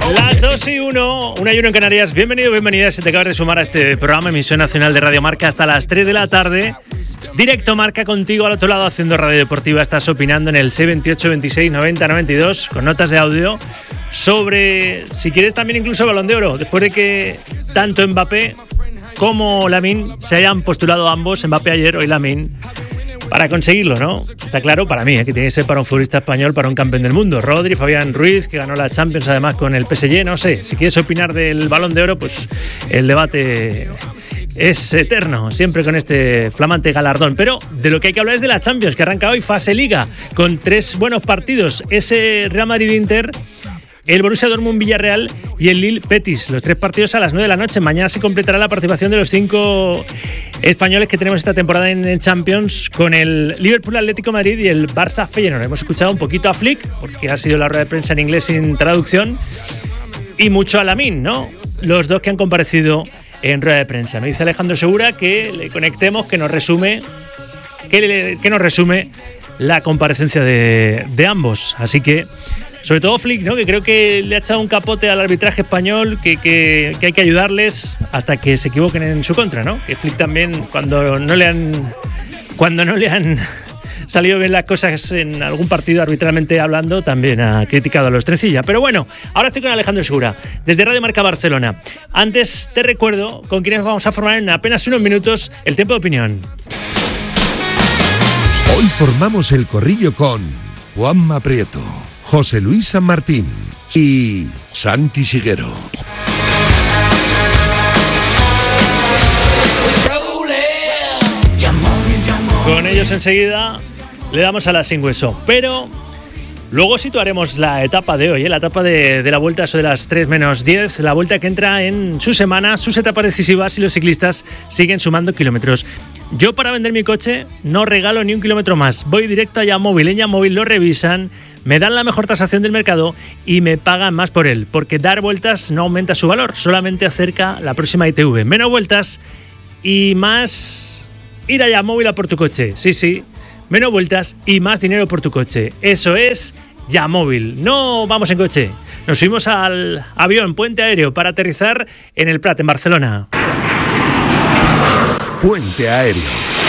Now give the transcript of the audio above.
Las 2:01, 1:01 en Canarias. Bienvenido, bienvenida. Si te acabas de sumar a este programa, emisión nacional de Radio Marca hasta las 3 de la tarde. Directo Marca contigo al otro lado haciendo radio deportiva. Estás opinando en el 628 26 90 92 con notas de audio sobre, si quieres, también incluso Balón de Oro. Después de que tanto Mbappé como Lamine se hayan postulado ambos, Mbappé ayer, hoy Lamine, para conseguirlo, ¿no? Está claro para mí, que tiene que ser para un futbolista español, para un campeón del mundo. Rodri, Fabián Ruiz, que ganó la Champions además con el PSG, no sé. Si quieres opinar del Balón de Oro, pues el debate es eterno, siempre con este flamante galardón. Pero de lo que hay que hablar es de la Champions, que arranca hoy fase Liga, con 3 buenos partidos. Ese Real Madrid-Inter, el Borussia Dortmund-Villarreal y el Lille-Betis. Los 3 partidos a las 9 de la noche. Mañana se completará la participación de los 5 españoles que tenemos esta temporada en Champions, con el Liverpool-Atlético Madrid y el Barça-Feyenoord. Hemos escuchado un poquito a Flick, porque ha sido la rueda de prensa en inglés sin traducción, y mucho a Lamine, ¿no? Los dos que han comparecido en rueda de prensa. Nos dice Alejandro Segura que le conectemos, que nos resume la comparecencia de ambos. Así que, sobre todo Flick, ¿no? Que creo que le ha echado un capote al arbitraje español, que hay que ayudarles hasta que se equivoquen en su contra, ¿no? Que Flick también, cuando no le han salido bien las cosas en algún partido arbitralmente hablando, también ha criticado a los Trencilla. Pero bueno, ahora estoy con Alejandro Segura, desde Radio Marca Barcelona. Antes te recuerdo con quienes vamos a formar en apenas unos minutos el tiempo de opinión. Hoy formamos el corrillo con Juanma Prieto, José Luis San Martín y Santi Siguero. Con ellos enseguida le damos a la sin hueso, pero luego situaremos la etapa de hoy, la etapa de la vuelta, eso de las 3 menos 10, la vuelta que entra en su semana, sus etapas decisivas, y los ciclistas siguen sumando kilómetros. Yo, para vender mi coche, no regalo ni un kilómetro más. Voy directo a Yamóvil. En Yamóvil lo revisan, me dan la mejor tasación del mercado y me pagan más por él, porque dar vueltas no aumenta su valor, solamente acerca la próxima ITV. Menos vueltas y más ir a Yamóvil a por tu coche. Sí, menos vueltas y más dinero por tu coche. Eso es Yamóvil. No vamos en coche, nos subimos al avión, puente aéreo, para aterrizar en el Prat, en Barcelona. Puente Aéreo.